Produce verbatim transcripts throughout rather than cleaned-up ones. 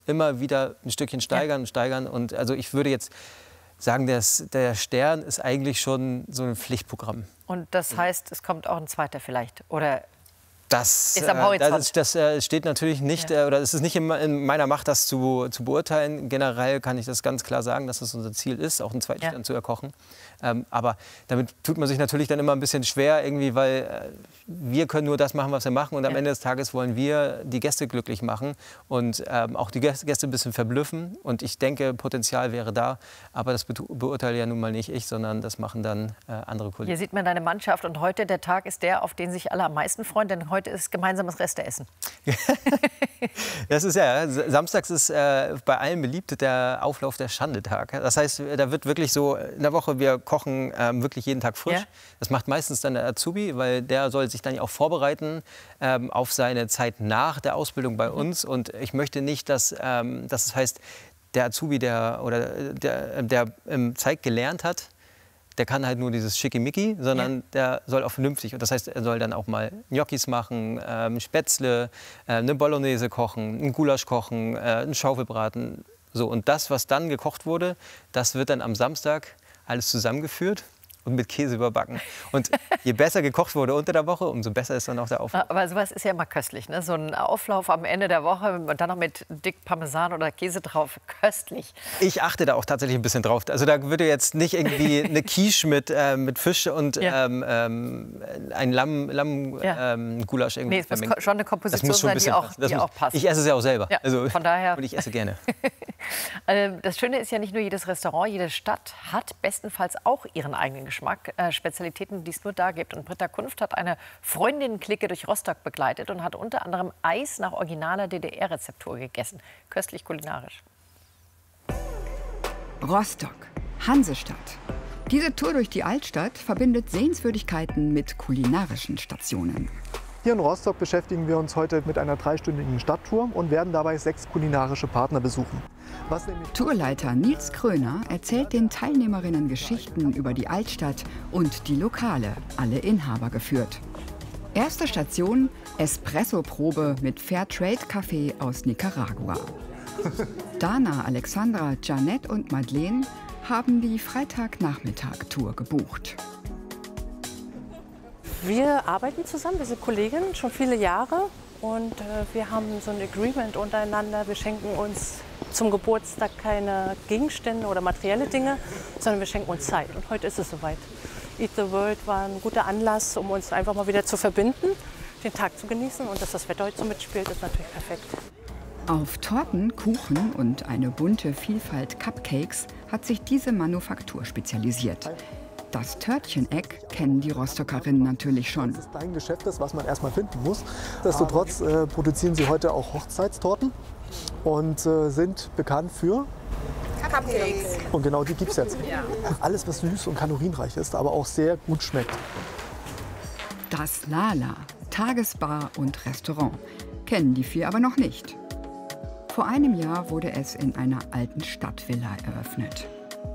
immer wieder ein Stückchen steigern und steigern. Und also ich würde jetzt sagen, dass der Stern ist eigentlich schon so ein Pflichtprogramm. Und das heißt, es kommt auch ein zweiter vielleicht? Oder das, ist am Horizont? Das, das, das steht natürlich nicht, ja. oder es ist nicht in meiner Macht, das zu, zu beurteilen. Generell kann ich das ganz klar sagen, dass das unser Ziel ist, auch einen zweiten Stern ja. zu erkochen. Ähm, aber damit tut man sich natürlich dann immer ein bisschen schwer, irgendwie, weil äh, wir können nur das machen, was wir machen. Und am ja. Ende des Tages wollen wir die Gäste glücklich machen und ähm, auch die Gäste ein bisschen verblüffen. Und ich denke, Potenzial wäre da. Aber das beurteile ja nun mal nicht ich, sondern das machen dann äh, andere Kollegen. Hier sieht man deine Mannschaft. Und heute, der Tag ist der, auf den sich alle am meisten freuen. Denn heute ist gemeinsames Resteessen. Das ist ja, samstags ist äh, bei allen beliebt der Auflauf der Schandetag. Das heißt, da wird wirklich so in der Woche, wir kochen ähm, wirklich jeden Tag frisch. Ja. Das macht meistens dann der Azubi, weil der soll sich dann auch vorbereiten ähm, auf seine Zeit nach der Ausbildung bei mhm. uns. Und ich möchte nicht, dass, ähm, dass es heißt, der Azubi, der, oder der, der ähm, Zeig gelernt hat, der kann halt nur dieses Schickimicki, sondern ja. der soll auch vernünftig. Und das heißt, er soll dann auch mal Gnocchis machen, ähm, Spätzle, äh, eine Bolognese kochen, einen Gulasch kochen, äh, einen Schaufelbraten. So, und das, was dann gekocht wurde, das wird dann am Samstag alles zusammengeführt und mit Käse überbacken. Und je besser gekocht wurde unter der Woche, umso besser ist dann auch der Auflauf. Aber sowas ist ja immer köstlich, ne? So ein Auflauf am Ende der Woche und dann noch mit dick Parmesan oder Käse drauf. Köstlich. Ich achte da auch tatsächlich ein bisschen drauf. Also da würde jetzt nicht irgendwie eine Quiche mit, äh, mit Fisch und ja. ähm, ähm, ein Lamm, Lamm ja. ähm, Gulasch irgendwie. Nee, es muss schon eine Komposition schon sein, die, auch, die muss, auch passt. Ich esse es ja auch selber. Ja, also, von daher. Und ich esse gerne. Das Schöne ist ja nicht nur jedes Restaurant, jede Stadt hat bestenfalls auch ihren eigenen Geschmack. Äh, Spezialitäten, die es nur da gibt. Und Britta Kunft hat eine Freundinnen-Clique durch Rostock begleitet und hat unter anderem Eis nach originaler D D R-Rezeptur gegessen. Köstlich kulinarisch. Rostock, Hansestadt. Diese Tour durch die Altstadt verbindet Sehenswürdigkeiten mit kulinarischen Stationen. Hier in Rostock beschäftigen wir uns heute mit einer dreistündigen Stadttour und werden dabei sechs kulinarische Partner besuchen. Was Tourleiter Nils Kröner erzählt den Teilnehmerinnen Geschichten über die Altstadt und die Lokale, alle Inhaber geführt. Erste Station, Espresso-Probe mit Fairtrade-Kaffee aus Nicaragua. Dana, Alexandra, Janette und Madeleine haben die Freitagnachmittag-Tour gebucht. Wir arbeiten zusammen, wir sind Kolleginnen schon viele Jahre und äh, wir haben so ein Agreement untereinander. Wir schenken uns zum Geburtstag keine Gegenstände oder materielle Dinge, sondern wir schenken uns Zeit. Und heute ist es soweit. Eat the World war ein guter Anlass, um uns einfach mal wieder zu verbinden, den Tag zu genießen. Und dass das Wetter heute so mitspielt, ist natürlich perfekt. Auf Torten, Kuchen und eine bunte Vielfalt Cupcakes hat sich diese Manufaktur spezialisiert. Das Törtcheneck kennen die Rostockerinnen natürlich schon. Das ist dein Geschäft, das, was man erstmal finden muss. Nichtsdestotrotz äh, produzieren sie heute auch Hochzeitstorten und äh, sind bekannt für Cupcakes. Und genau die gibt es jetzt. Ja. Alles, was süß und kalorienreich ist, aber auch sehr gut schmeckt. Das Lala, Tagesbar und Restaurant, kennen die vier aber noch nicht. Vor einem Jahr wurde es in einer alten Stadtvilla eröffnet.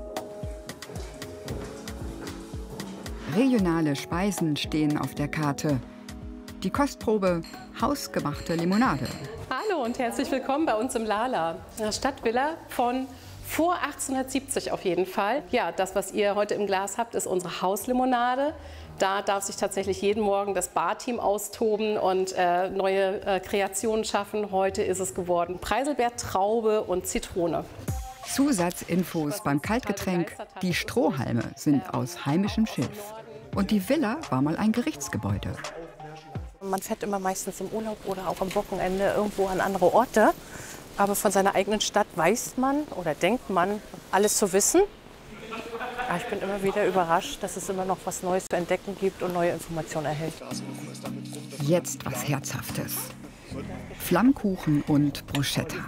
Regionale Speisen stehen auf der Karte. Die Kostprobe, hausgemachte Limonade. Hallo und herzlich willkommen bei uns im Lala, einer Stadtvilla von vor achtzehnhundertsiebzig auf jeden Fall. Ja, das, was ihr heute im Glas habt, ist unsere Hauslimonade. Da darf sich tatsächlich jeden Morgen das Barteam austoben und äh, neue äh, Kreationen schaffen. Heute ist es geworden Preiselbeer, Traube und Zitrone. Zusatzinfos beim Kaltgetränk. Die Strohhalme sind aus heimischem Schilf. Und die Villa war mal ein Gerichtsgebäude. Man fährt immer meistens im Urlaub oder auch am Wochenende irgendwo an andere Orte. Aber von seiner eigenen Stadt weiß man oder denkt man, alles zu wissen. Aber ich bin immer wieder überrascht, dass es immer noch was Neues zu entdecken gibt und neue Informationen erhält. Jetzt was Herzhaftes. Flammkuchen und Bruschetta.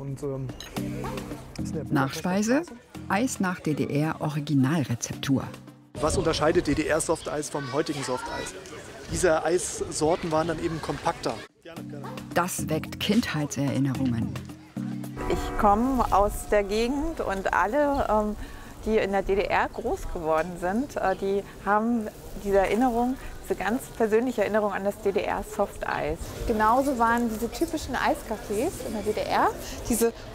Nachspeise, Eis nach D D R-Originalrezeptur. Was unterscheidet D D R-Softeis vom heutigen Softeis? Diese Eissorten waren dann eben kompakter. Das weckt Kindheitserinnerungen. Ich komme aus der Gegend und alle, ähm, die in der D D R groß geworden sind, äh, die haben diese Erinnerung, diese ganz persönliche Erinnerung an das D D R-Softeis. Genauso waren diese typischen Eiscafés in der D D R, diese